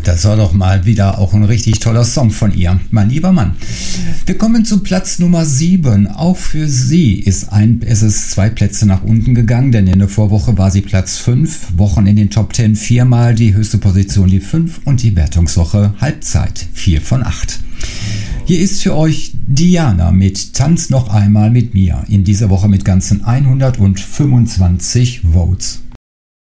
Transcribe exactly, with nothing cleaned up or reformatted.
Das war doch mal wieder auch ein richtig toller Song von ihr, mein lieber Mann. Wir kommen zu Platz Nummer sieben. Auch für sie ist, ein, ist es zwei Plätze nach unten gegangen, denn in der Vorwoche war sie Platz fünf, Wochen in den Top zehn viermal, die höchste Position die fünf und die Wertungswoche Halbzeit vier von acht. Hier ist für euch Diana mit Tanz noch einmal mit mir, in dieser Woche mit ganzen hundertfünfundzwanzig Votes.